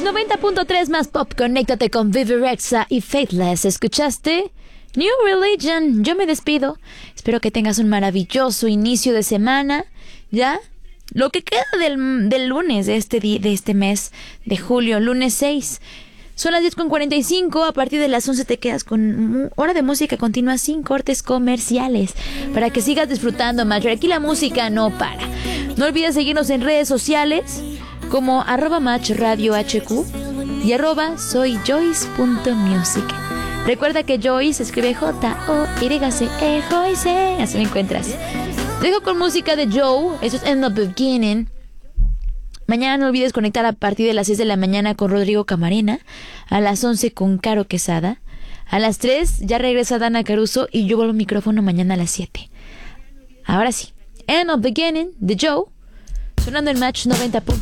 90.3 más pop. Conéctate con Vivi Rexha y Faithless. ¿Escuchaste? New Religion. Yo me despido. Espero que tengas un maravilloso inicio de semana. ¿Ya? Lo que queda del lunes de este mes de julio, lunes 6. Son las 10:45. A partir de las 11 te quedas con hora de música continua sin cortes comerciales para que sigas disfrutando, Mayor. Aquí la música no para. No olvides seguirnos en redes sociales como @matchradiohq y @soyjoyce.music. Recuerda que Joyce se escribe Joyce, Joyce. Así me encuentras. Te dejo con música de Joe. Eso es In the Beginning. Mañana no olvides conectar a partir de las 6 de la mañana con Rodrigo Camarena, a las 11 con Caro Quesada, a las 3 ya regresa Dana Caruso y yo vuelvo al micrófono mañana a las 7. Ahora sí, In the Beginning de Joe, sonando en Match 90.